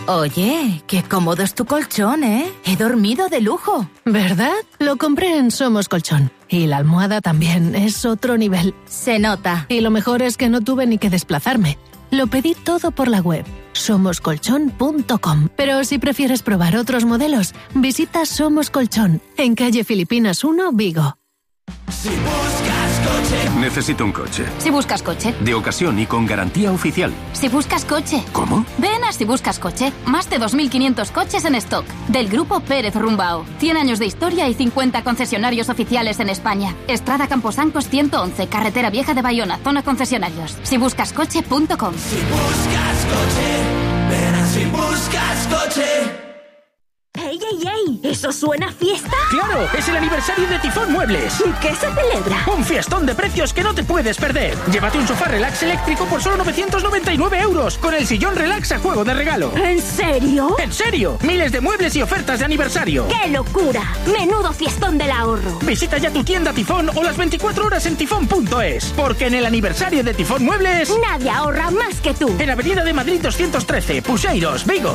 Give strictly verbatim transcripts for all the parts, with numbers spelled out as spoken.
Oye, qué cómodo es tu colchón, ¿eh? He dormido de lujo. ¿Verdad? Lo compré en Somos Colchón. Y la almohada también es otro nivel. Se nota. Y lo mejor es que no tuve ni que desplazarme. Lo pedí todo por la web, somos colchón punto com. Pero si prefieres probar otros modelos, visita Somos Colchón, en calle Filipinas uno, Vigo. Si buscas coche. Necesito un coche. Si buscas coche. De ocasión y con garantía oficial. Si buscas coche. ¿Cómo? Ven a Si buscas coche. Más de dos mil quinientos coches en stock. Del grupo Pérez Rumbao. cien años de historia y cincuenta concesionarios oficiales en España. Estrada Camposancos ciento once, Carretera Vieja de Bayona, zona concesionarios. si buscas coche punto com. Si buscas coche. Ven a Si buscas coche. ¡Ey, ey, ey! ¿Eso suena a fiesta? ¡Claro! ¡Es el aniversario de Tifón Muebles! ¿Y qué se celebra? ¡Un fiestón de precios que no te puedes perder! Llévate un sofá relax eléctrico por solo novecientos noventa y nueve euros, con el sillón relax a juego de regalo. ¿En serio? ¡En serio! Miles de muebles y ofertas de aniversario. ¡Qué locura! ¡Menudo fiestón del ahorro! Visita ya tu tienda Tifón o las veinticuatro horas en tifón punto es, porque en el aniversario de Tifón Muebles... nadie ahorra más que tú. En Avenida de Madrid doscientos trece, Puxeiros, Vigo.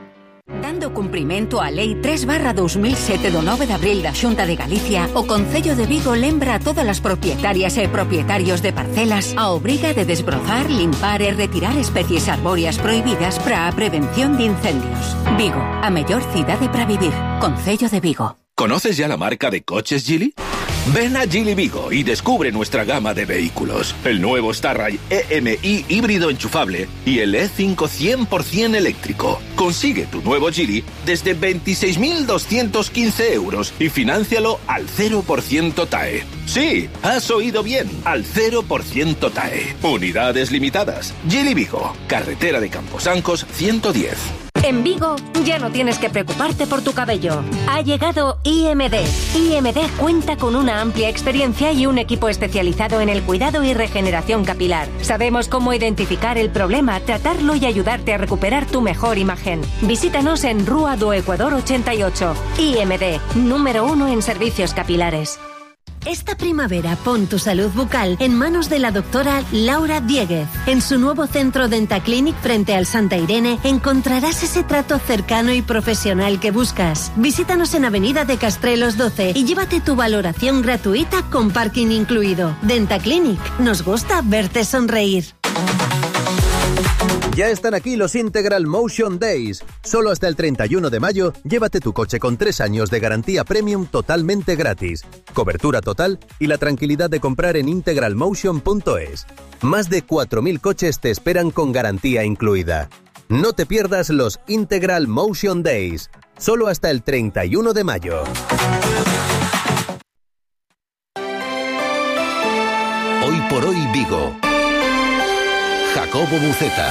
Dando cumprimento á Lei tres barra dos mil sete do nove de abril da Xunta de Galicia, o Concello de Vigo lembra a todas as propietarias e propietarios de parcelas a obriga de desbrozar, limpar e retirar especies arbóreas prohibidas para a prevención de incendios. Vigo, a mellor cidade para vivir. Concello de Vigo. ¿Conoces ya la marca de coches Geely? Ven a Geely Vigo y descubre nuestra gama de vehículos. El nuevo Starray E M I híbrido enchufable y el E cinco cien por ciento eléctrico. Consigue tu nuevo Geely desde veintiséis mil doscientos quince euros y fináncialo al cero por ciento T A E. Sí, has oído bien, al cero por ciento T A E. Unidades limitadas. Geely Vigo, carretera de Camposancos ciento diez. En Vigo ya no tienes que preocuparte por tu cabello. Ha llegado I M D. I M D cuenta con una amplia experiencia y un equipo especializado en el cuidado y regeneración capilar. Sabemos cómo identificar el problema, tratarlo y ayudarte a recuperar tu mejor imagen. Visítanos en Rúa do Ecuador ochenta y ocho. I M D, número uno en servicios capilares. Esta primavera pon tu salud bucal en manos de la doctora Laura Dieguez. En su nuevo centro Dentaclinic frente al Santa Irene encontrarás ese trato cercano y profesional que buscas. Visítanos en Avenida de Castrelos doce y llévate tu valoración gratuita con parking incluido. Dentaclinic, nos gusta verte sonreír. Ya están aquí los Integral Motion Days. Solo hasta el treinta y uno de mayo, llévate tu coche con tres años de garantía premium totalmente gratis, cobertura total y la tranquilidad de comprar en integral motion punto es. Más de cuatro mil coches te esperan con garantía incluida. No te pierdas los Integral Motion Days. Solo hasta el treinta y uno de mayo. Hoy por hoy Vigo. Jacobo Buceta.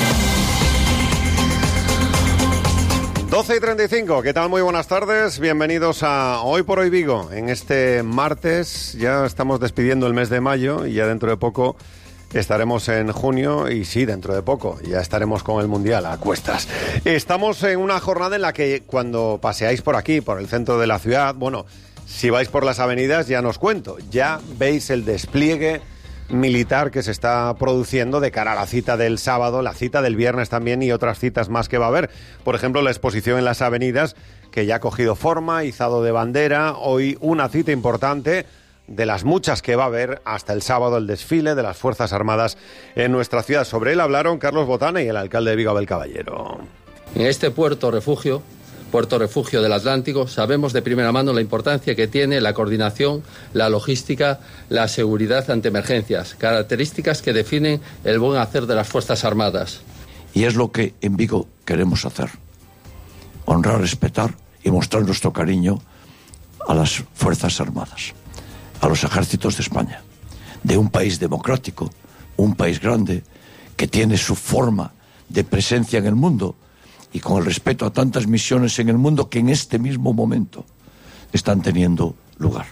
doce y treinta y cinco, ¿qué tal? Muy buenas tardes, bienvenidos a Hoy por Hoy Vigo. En este martes ya estamos despidiendo el mes de mayo y ya dentro de poco estaremos en junio y sí, dentro de poco ya estaremos con el Mundial a cuestas. Estamos en una jornada en la que cuando paseáis por aquí, por el centro de la ciudad, bueno, si vais por las avenidas ya nos cuento, ya veis el despliegue militar que se está produciendo de cara a la cita del sábado, la cita del viernes también y otras citas más que va a haber. Por ejemplo, la exposición en las avenidas que ya ha cogido forma, izado de bandera. Hoy una cita importante de las muchas que va a haber hasta el sábado, el desfile de las Fuerzas Armadas en nuestra ciudad. Sobre él hablaron Carlos Botana y el alcalde de Vigo Abel Caballero. En este puerto refugio Puerto Refugio del Atlántico, sabemos de primera mano la importancia que tiene la coordinación, la logística, la seguridad ante emergencias, características que definen el buen hacer de las Fuerzas Armadas. Y es lo que en Vigo queremos hacer, honrar, respetar y mostrar nuestro cariño a las Fuerzas Armadas, a los ejércitos de España, de un país democrático, un país grande, que tiene su forma de presencia en el mundo, y con el respeto a tantas misiones en el mundo que en este mismo momento están teniendo lugar.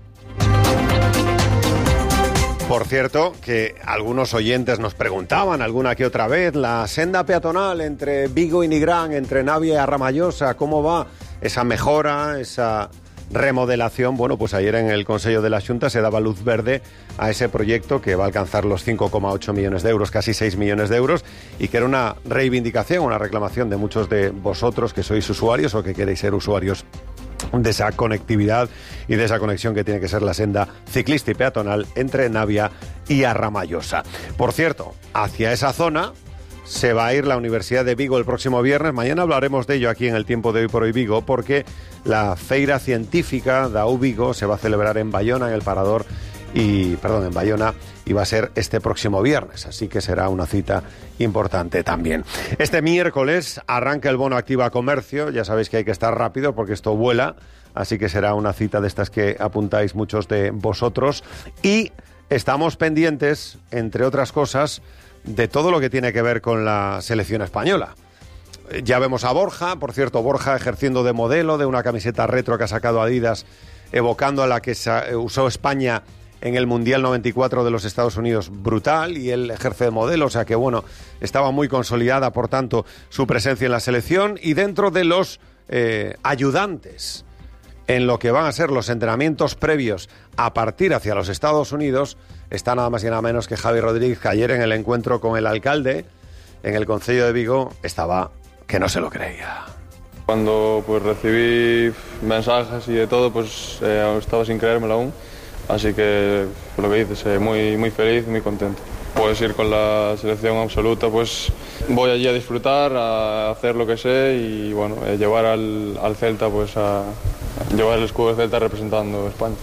Por cierto, que algunos oyentes nos preguntaban alguna que otra vez, la senda peatonal entre Vigo y Nigrán, entre Navia y Arramallosa, ¿cómo va esa mejora, esa remodelación, bueno, pues ayer en el Consejo de la Xunta se daba luz verde a ese proyecto que va a alcanzar los cinco coma ocho millones de euros, casi seis millones de euros, y que era una reivindicación, una reclamación de muchos de vosotros que sois usuarios o que queréis ser usuarios de esa conectividad y de esa conexión que tiene que ser la senda ciclista y peatonal entre Navia y Arramallosa. Por cierto, hacia esa zona se va a ir la Universidad de Vigo el próximo viernes. Mañana hablaremos de ello aquí en el Tiempo de Hoy por Hoy Vigo, porque la Feira Científica da U Vigo se va a celebrar en Bayona, en el Parador, y perdón, en Bayona, y va a ser este próximo viernes, así que será una cita importante también. Este miércoles arranca el bono Activa Comercio, ya sabéis que hay que estar rápido porque esto vuela, así que será una cita de estas que apuntáis muchos de vosotros, y estamos pendientes, entre otras cosas, de todo lo que tiene que ver con la selección española. Ya vemos a Borja, por cierto, Borja ejerciendo de modelo de una camiseta retro que ha sacado Adidas, evocando a la que se usó España en el Mundial noventa y cuatro de los Estados Unidos, brutal, y él ejerce de modelo, o sea que, bueno, estaba muy consolidada, por tanto, su presencia en la selección. Y dentro de los eh, ayudantes en lo que van a ser los entrenamientos previos a partir hacia los Estados Unidos, está nada más y nada menos que Javi Rodríguez, que ayer en el encuentro con el alcalde en el Concello de Vigo estaba que no se lo creía. Cuando pues recibí mensajes y de todo, pues eh, estaba sin creérmelo aún, así que lo que dices, eh, muy, muy feliz, muy contento. Puedes ir con la selección absoluta, pues voy allí a disfrutar, a hacer lo que sé y bueno, eh, llevar al, al Celta, pues a, a llevar el escudo del Celta representando a España.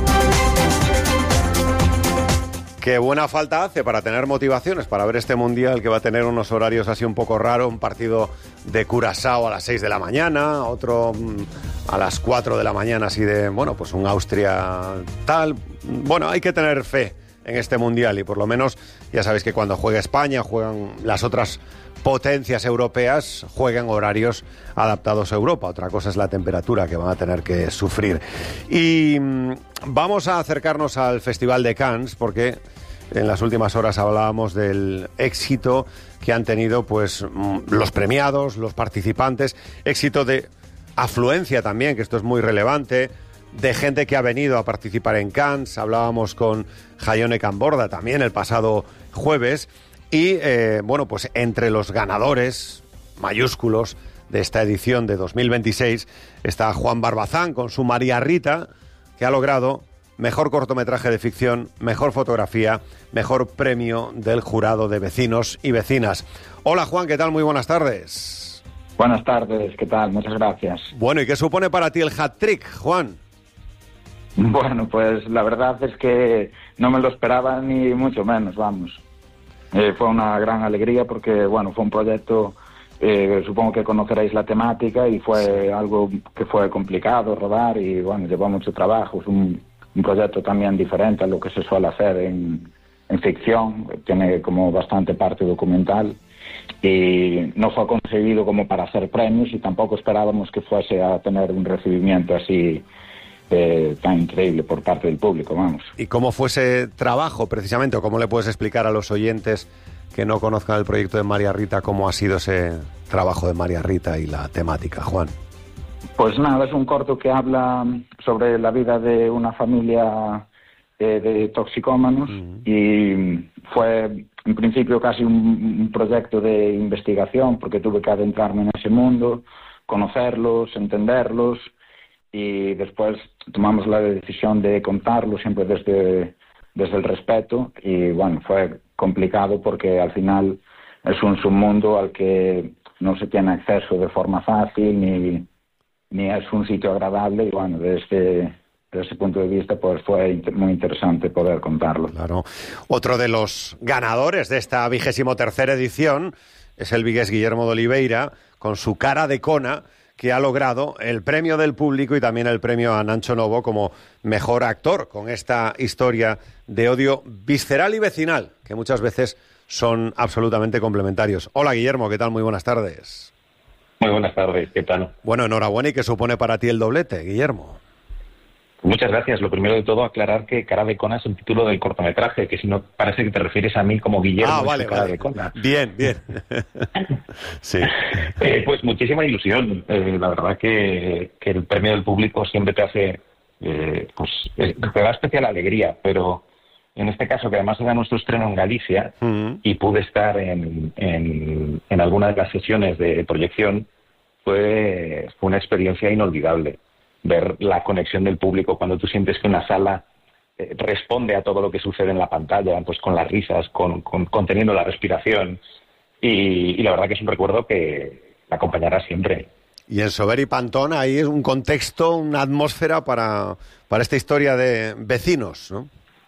Qué buena falta hace para tener motivaciones, para ver este Mundial que va a tener unos horarios así un poco raros, un partido de Curazao a las seis de la mañana, otro a las cuatro de la mañana, así de, bueno, pues un Austria tal. Bueno, hay que tener fe en este Mundial y por lo menos ya sabéis que cuando juega España, juegan las otras potencias europeas, juegan horarios adaptados a Europa. Otra cosa es la temperatura que van a tener que sufrir. Y mmm, vamos a acercarnos al Festival de Cannes porque en las últimas horas hablábamos del éxito que han tenido pues mmm, los premiados, los participantes, éxito de afluencia también, que esto es muy relevante, de gente que ha venido a participar en Cannes. Hablábamos con Jaione Camborda también el pasado jueves. Y, eh, bueno, pues entre los ganadores mayúsculos de esta edición de dos mil veintiséis está Juan Barbazán con su María Rita, que ha logrado mejor cortometraje de ficción, mejor fotografía, mejor premio del jurado de vecinos y vecinas. Hola, Juan, ¿qué tal? Muy buenas tardes. Buenas tardes, ¿qué tal? Muchas gracias. Bueno, ¿y qué supone para ti el hat-trick, Juan? Bueno, pues la verdad es que no me lo esperaba ni mucho menos, vamos. Eh, fue una gran alegría porque, bueno, fue un proyecto, eh, supongo que conoceréis la temática y fue sí. algo que fue complicado rodar y, bueno, llevó mucho trabajo. Es un, un proyecto también diferente a lo que se suele hacer en, en ficción, tiene como bastante parte documental y no fue concebido como para hacer premios y tampoco esperábamos que fuese a tener un recibimiento así Eh, tan increíble por parte del público, vamos. ¿Y cómo fue ese trabajo, precisamente, o cómo le puedes explicar a los oyentes que no conozcan el proyecto de María Rita, cómo ha sido ese trabajo de María Rita y la temática, Juan? Pues nada, es un corto que habla sobre la vida de una familia eh, de toxicómanos uh-huh. y fue, en principio, casi un, un proyecto de investigación, porque tuve que adentrarme en ese mundo, conocerlos, entenderlos, y después tomamos la decisión de contarlo siempre desde, desde el respeto y bueno, fue complicado porque al final es un submundo al que no se tiene acceso de forma fácil ni, ni es un sitio agradable y bueno, desde, desde ese punto de vista pues fue muy interesante poder contarlo. Claro. Otro de los ganadores de esta vigésimo tercera edición es el vigués Guillermo de Oliveira con su Cara de Cona, que ha logrado el premio del público y también el premio a Nacho Novo como mejor actor con esta historia de odio visceral y vecinal, que muchas veces son absolutamente complementarios. Hola, Guillermo, ¿qué tal? Muy buenas tardes. Muy buenas tardes, ¿qué tal? Bueno, enhorabuena. ¿Y qué supone para ti el doblete, Guillermo? Muchas gracias. Lo primero de todo, aclarar que Cara de Cona es el título del cortometraje, que si no parece que te refieres a mí como Guillermo. Ah, vale, Cara vale. de Cona. Bien, bien. Sí. Eh, pues muchísima ilusión. Eh, la verdad que, que el premio del público siempre te hace, eh, pues eh, te da especial alegría, pero en este caso, que además era nuestro estreno en Galicia, uh-huh. y pude estar en, en, en alguna de las sesiones de proyección, fue, fue una experiencia inolvidable. Ver la conexión del público cuando tú sientes que una sala eh, responde a todo lo que sucede en la pantalla, pues con las risas, con, con conteniendo la respiración, y, y la verdad que es un recuerdo que me acompañará siempre. Y en Sober y Pantón ahí es un contexto, una atmósfera para, para esta historia de vecinos, ¿no?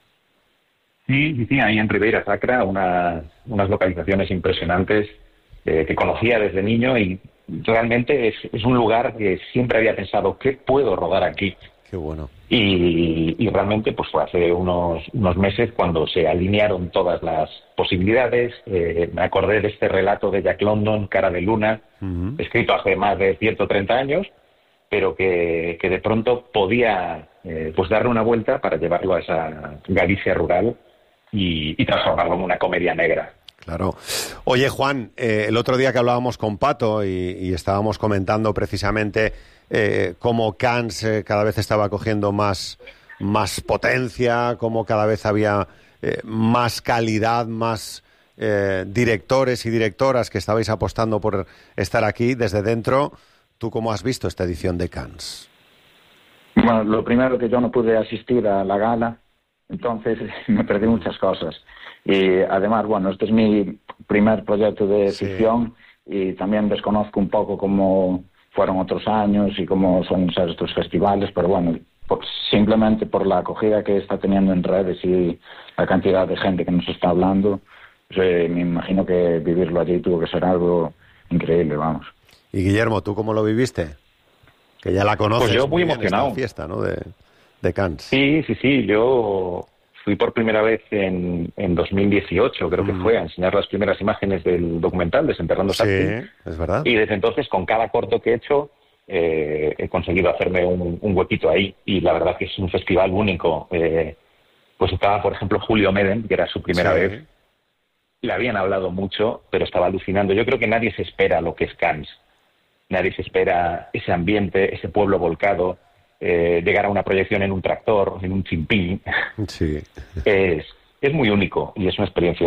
Sí, sí, sí, ahí en Ribeira Sacra, una, unas localizaciones impresionantes eh, que conocía desde niño, y realmente es, es un lugar que siempre había pensado, ¿qué puedo rodar aquí? Qué bueno. Y, y realmente pues fue hace unos, unos meses cuando se alinearon todas las posibilidades. Eh, me acordé de este relato de Jack London, Cara de Luna, uh-huh. escrito hace más de ciento treinta años, pero que, que de pronto podía eh, pues darle una vuelta para llevarlo a esa Galicia rural y, y transformarlo en una comedia negra. Claro. Oye, Juan, eh, el otro día que hablábamos con Pato y, y estábamos comentando precisamente eh, cómo Cannes eh, cada vez estaba cogiendo más, más potencia, cómo cada vez había eh, más calidad, más eh, directores y directoras que estabais apostando por estar aquí desde dentro. ¿Tú cómo has visto esta edición de Cannes? Bueno, lo primero que yo no pude asistir a la gala, entonces me perdí muchas cosas. Y además, bueno, este es mi primer proyecto de sí. ficción, y también desconozco un poco cómo fueron otros años y cómo son ser estos festivales, pero bueno, por, simplemente por la acogida que está teniendo en redes y la cantidad de gente que nos está hablando, pues, eh, me imagino que vivirlo allí tuvo que ser algo increíble, vamos. Y Guillermo, ¿tú cómo lo viviste? Que ya la conoces. Pues yo muy, muy emocionado. emocionado. Fiesta, ¿no? De, de Cannes. Sí, sí, sí. Yo fui por primera vez en, en dos mil dieciocho, creo mm. que fue, a enseñar las primeras imágenes del documental Desenterrando Sackville. Sí, es verdad. Y desde entonces, con cada corto que he hecho, eh, he conseguido hacerme un, un huequito ahí. Y la verdad que es un festival único. Eh, pues estaba, por ejemplo, Julio Medem, que era su primera sí. vez. Le habían hablado mucho, pero estaba alucinando. Yo creo que nadie se espera lo que es Cannes. Nadie se espera ese ambiente, ese pueblo volcado, eh, llegar a una proyección en un tractor, en un chimpín. Sí. Es, es muy único y es una experiencia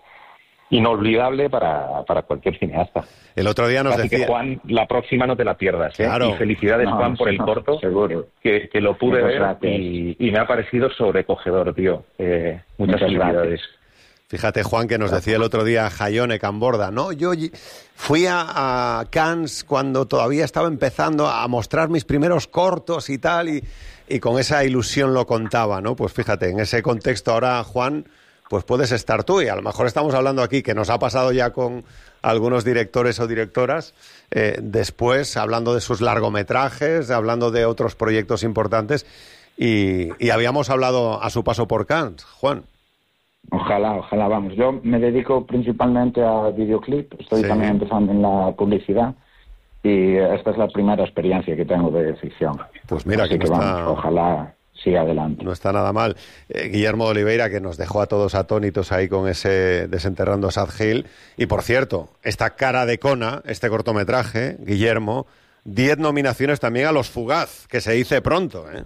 inolvidable para, para cualquier cineasta. El otro día nos Así decía... que, Juan, la próxima no te la pierdas, ¿eh? Claro. Y felicidades, no, Juan, por el no, corto. Seguro. Que, que lo pude Muchas ver y, y me ha parecido sobrecogedor, tío. Eh, muchas, muchas felicidades. Gracias. Fíjate, Juan, que nos decía el otro día Jaione Camborda, ¿no? Yo fui a, a Cannes cuando todavía estaba empezando a mostrar mis primeros cortos y tal, y, y con esa ilusión lo contaba, ¿no? Pues fíjate, en ese contexto ahora, Juan, pues puedes estar tú, y a lo mejor estamos hablando aquí, que nos ha pasado ya con algunos directores o directoras, eh, después hablando de sus largometrajes, hablando de otros proyectos importantes, y, y habíamos hablado a su paso por Cannes, Juan. Ojalá, ojalá, vamos. Yo me dedico principalmente a videoclip, estoy sí. también empezando en la publicidad, y esta es la primera experiencia que tengo de ficción. Pues mira, Así que, que no vamos, está... ojalá siga adelante. No está nada mal. Eh, Guillermo de Oliveira, que nos dejó a todos atónitos ahí con ese Desenterrando Sackville. Y por cierto, esta Cara de Cona, este cortometraje, Guillermo, diez nominaciones también a Los Fugaz, que se dice pronto, ¿eh?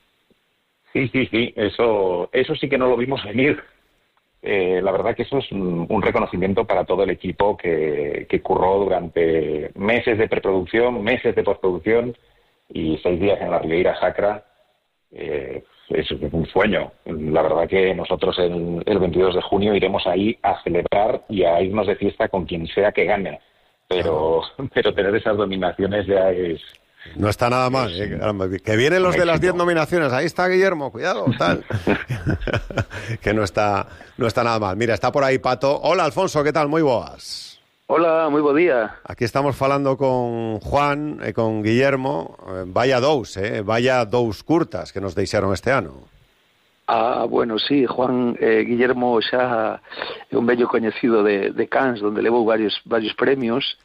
Sí, sí, sí, eso, eso sí que no lo vimos venir. Eh, la verdad que eso es un, un reconocimiento para todo el equipo que, que curró durante meses de preproducción, meses de postproducción y seis días en la Ribeira Sacra. Eh, es un sueño. La verdad que nosotros el, el veintidós de junio iremos ahí a celebrar y a irnos de fiesta con quien sea que gane. Pero, pero tener esas dominaciones ya es... No está nada mal, ¿eh? Que vienen los de las diez nominaciones. Ahí está Guillermo, cuidado, tal. Que no está, no está nada mal. Mira, está por ahí Pato. Hola, Alfonso, ¿qué tal? Muy boas. Hola, moi bo día. Aquí estamos falando con Juan e con Guillermo. Vaya dous, eh? Vaya dous curtas que nos deixaron este ano. Ah, bueno, sí, Juan eh, Guillermo xa é un vello coñecido de, de Cannes, donde levou varios, varios premios,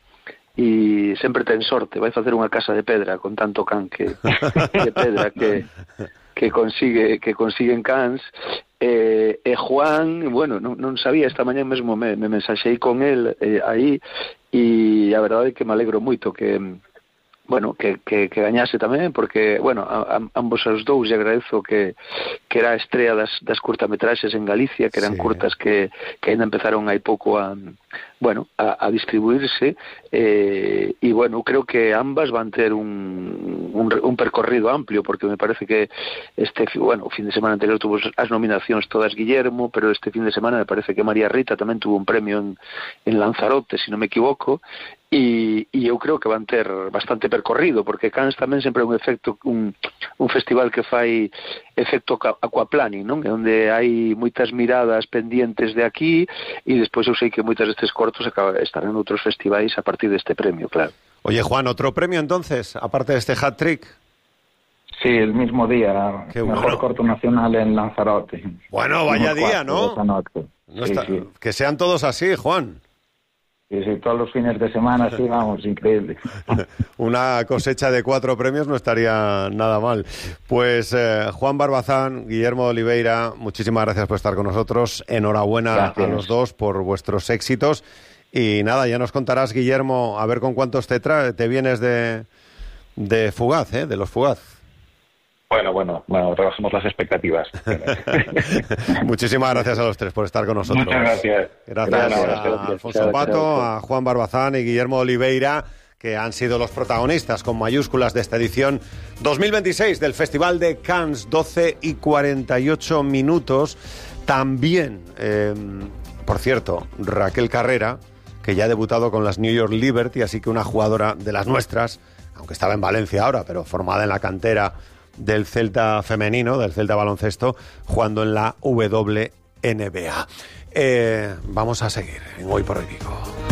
e sempre ten sorte, vai facer unha casa de pedra con tanto can que de pedra que, que consigue que consigue en Cannes. E, e Juan, bueno, non, non sabía, esta mañá mesmo me, me mensaxei con el eh, aí, e a verdade é que me alegro moito que bueno, que, que, que gañase tamén, porque, bueno, a, a, ambos os dous, e agradezo que, que era a estrella das, das curtametraxes en Galicia, que eran sí. curtas que, que ainda empezaron hai pouco a, bueno, a, a distribuirse, eh, e, bueno, creo que ambas van ter un, un, un percorrido amplio, porque me parece que este, bueno, o fin de semana anterior tuvo as nominacións todas Guillermo, pero este fin de semana me parece que María Rita tamén tuvo un premio en, en Lanzarote, se non me equivoco, e, e eu creo que van ter bastante percorrido, porque Cannes tamén sempre é un efecto un, un festival que fai efecto aquaplaning, non? Onde hai moitas miradas pendientes de aquí, e despois eu sei que moitas destes cortos estarán en outros festivais a partir deste premio, claro. Oye, Juan, ¿otro premio entonces, aparte de este hat-trick? Sí, el mismo día, Qué mejor bueno. corto nacional en Lanzarote. Bueno, vaya día, ¿no? no sí, está, sí. Que sean todos así, Juan. Sí, sí, todos los fines de semana, sí, vamos, increíble. Una cosecha de cuatro premios no estaría nada mal. Pues eh, Juan Barbazán, Guillermo de Oliveira, muchísimas gracias por estar con nosotros. Enhorabuena gracias. A los dos por vuestros éxitos. Y nada, ya nos contarás, Guillermo, a ver con cuántos te, tra- te vienes de, de Fugaz, ¿eh? De los Fugaz. Bueno, bueno, bueno, rebajamos las expectativas. Muchísimas gracias a los tres por estar con nosotros. Muchas gracias. Gracias, gracias a gracias. Alfonso gracias. Pato, a Juan Barbazán y Guillermo Oliveira, que han sido los protagonistas con mayúsculas de esta edición dos mil veintiséis del Festival de Cannes. Doce y cuarenta y ocho minutos. También, eh, por cierto, Raquel Carrera, que ya ha debutado con las New York Liberty, así que una jugadora de las nuestras, aunque estaba en Valencia ahora, pero formada en la cantera del Celta femenino, del Celta baloncesto, jugando en la W N B A. Eh, vamos a seguir en Hoy por Hoy Vigo.